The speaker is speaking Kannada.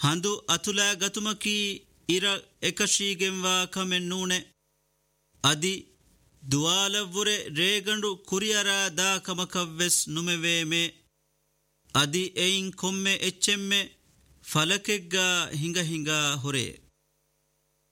ಹಂದು ಅತುಲಾ ಗತುಮಕಿ ಇರ ಎಕಶೀಗೆಂವಾ ಕಮೆನ್ ನೂಣೆ ಅದಿ ದುವಾಲವ್ವುರೆ ರೇಗಂಡು ಕುರಿಯರ ದಾ ಕಮಕವ್ವೆಸ್ ನುಮೆವೇಮೆ ಅದಿ ಎಯಿನ್ ಕೊಮ್ಮೆ ಎಚ್ಚೆಮ್ಮೆ ಫಲಕೆಗ್ಗ ಹಿಂಗ ಹಿಂಗ ಹೊರೆ